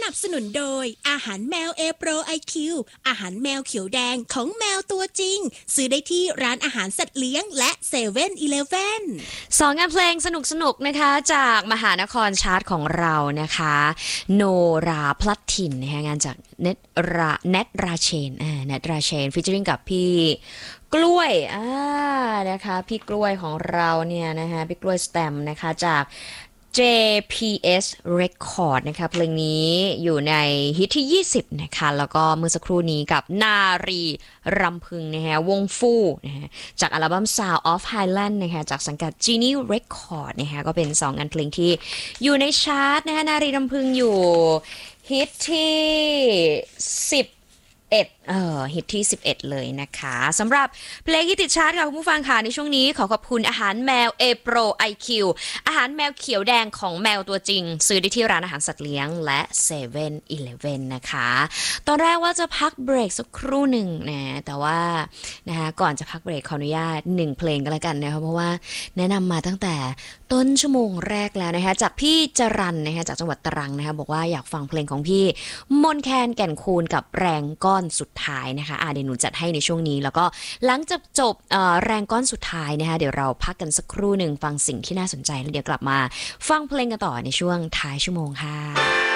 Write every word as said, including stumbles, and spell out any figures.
นับสนุนโดยอาหารแมวเอโปรไอคิวอาหารแมวเขียวแดงของแมวตัวจริงซื้อได้ที่ร้านอาหารสัตว์เลี้ยงและเซเว่นอีเลฟเว่นสองงานเพลงสนุกๆนะคะจากมหานครชาร์ตของเรานะคะโนราพลัดถิ่นนะคะงานจากเนตราเนตราเชนอ่าเนตราเชนฟิชเชอริงกับพี่กล้วยอ่านะคะพี่กล้วยของเราเนี่ยนะคะพี่กล้วยสแตมนะคะจาก เจ พี เอส Record นะคะเพลงนี้อยู่ในฮิตที่ยี่สิบนะคะแล้วก็เมื่อสักครู่นี้กับนารีรำพึงนะคะวงฟูนะคะจากอัลบั้ม Sound of Highland นะคะจากสังกัด Genie Record นะคะก็เป็นสองงานเพลงที่อยู่ในชาร์ตนะคะนารีรำพึงอยู่ฮิตที่สิบเอ็ดเอ่อฮิตที่สิบเอ็ดเลยนะคะสำหรับเพลงที่ติดชาร์ตค่ะคุณผู้ฟังค่ะในช่วงนี้ขอขอบคุณอาหารแมวเอโปร ไอ คิว อาหารแมวเขียวแดงของแมวตัวจริงซื้อได้ที่ร้านอาหารสัตว์เลี้ยงและเซเว่นอีเลฟเว่นนะคะตอนแรกว่าจะพักเบรกสักครู่หนึ่งนะแต่ว่านะคะก่อนจะพักเบรกขออนุญาตหนึ่งเพลงกันแล้วกันนะคะเพราะว่าแนะนำมาตั้งแต่ต้นชั่วโมงแรกแล้วนะคะจากพี่จรันนะคะจากจังหวัดตรังนะคะบอกว่าอยากฟังเพลงของพี่มนแคนแก่นคูณกับแรงก้อนสุดท้ายนะคะอ่าเดี๋ยวหนูจัดให้ในช่วงนี้แล้วก็หลังจากจบแรงก้อนสุดท้ายนะคะเดี๋ยวเราพักกันสักครู่หนึ่งฟังสิ่งที่น่าสนใจแล้วเดี๋ยวกลับมาฟังเพลงกันต่อในช่วงท้ายชั่วโมงค่ะ